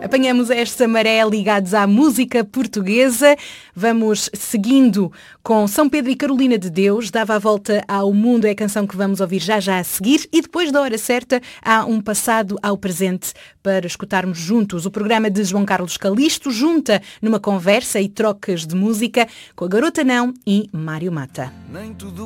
Apanhamos esta maré ligados à música portuguesa. Vamos seguindo com São Pedro e Carolina de Deus. Dava a volta ao mundo é a canção que vamos ouvir já a seguir. E depois da hora certa há um passado ao presente para escutarmos juntos. O programa de João Carlos Calisto junta numa conversa e trocas de música com a Garota Não e Mário Mata.